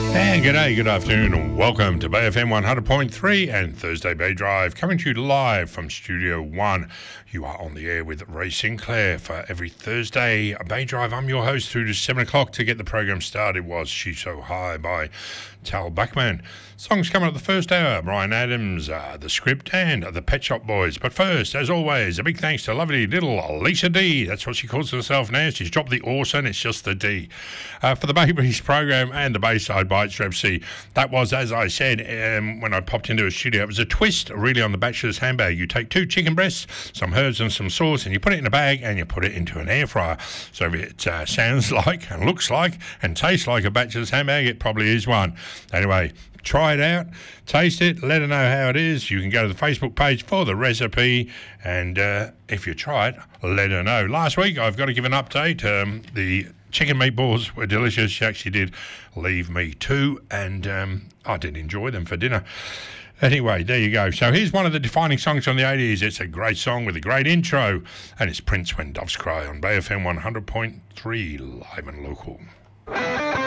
And g'day, good afternoon, and welcome to Bay FM 100.3 and Thursday Bay Drive, coming to you live from Studio 1. You are on the air with Ray Sinclair for every Thursday Bay Drive. I'm your host through to 7 o'clock. To get the program started was She's So High by Tal Bachman. Songs coming up the first hour, Bryan Adams, The Script and The Pet Shop Boys. But first, as always, a big thanks to lovely little Lisa D. That's what she calls herself now. She's dropped the Orson, it's just the D. For the Baby's program and the Bayside Bites Rev C. That was, as I said, when I popped into a studio, it was a twist really on the bachelor's handbag. You take 2 chicken breasts, some herbs and some sauce, and you put it in a bag and you put it into an air fryer. So if it sounds like and looks like and tastes like a bachelor's handbag, it probably is one. Anyway, try it out, taste it, let her know how it is. You can go to the Facebook page for the recipe, and if you try it, let her know. Last week, I've got to give an update. The chicken meatballs were delicious. She actually did leave me 2, and I did enjoy them for dinner. Anyway, there you go. So here's one of the defining songs from the 80s. It's a great song with a great intro, and it's Prince When Doves Cry on Bay FM 100.3, live and local.